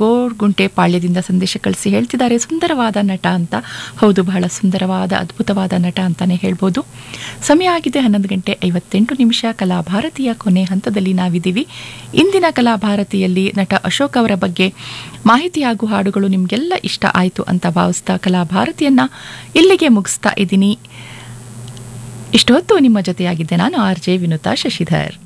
ಗೋರ್ಗುಂಟೆ ಪಾಳ್ಯದಿಂದ ಸಂದೇಶ ಕಳಿಸಿ ಹೇಳ್ತಿದ್ದಾರೆ ಸುಂದರವಾದ ನಟ ಅಂತ. ಹೌದು, ಬಹಳ ಸುಂದರವಾದ ಅದ್ಭುತವಾದ ನಟ ಅಂತಾನೆ ಹೇಳ್ಬೋದು. ಸಮಯ ಆಗಿದೆ 11:58. ಕಲಾಭಾರತಿಯ ಕೊನೆ ಹಂತದಲ್ಲಿ ನಾವಿದ್ದೀವಿ. ಇಂದಿನ ಕಲಾಭಾರತಿಯಲ್ಲಿ ನಟ ಅಶೋಕ್ ಅವರ ಬಗ್ಗೆ ಮಾಹಿತಿ ಹಾಗೂ ಹಾಡುಗಳು ನಿಮಗೆಲ್ಲ ಇಷ್ಟ ಆಯಿತು ಅಂತ ಭಾವಿಸ್ತಾ ಕಲಾಭಾರತಿಯನ್ನ ಇಲ್ಲಿಗೆ ಮುಗಿಸ್ತಾ ಇದ್ದೀನಿ. ಇಷ್ಟೊತ್ತು ನಿಮ್ಮ ಜೊತೆಯಾಗಿದ್ದೆ ನಾನು RJ ವಿನುತಾ ಶಶಿಧರ್.